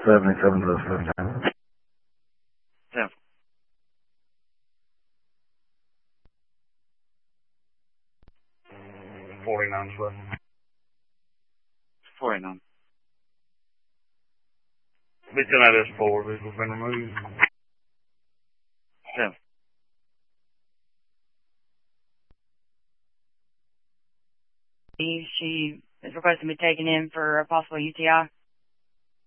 77 to 79. 49 foot. 49. Be 10 out of this forward, vehicle's been removed. 10. She is requesting to be taken in for a possible UTI.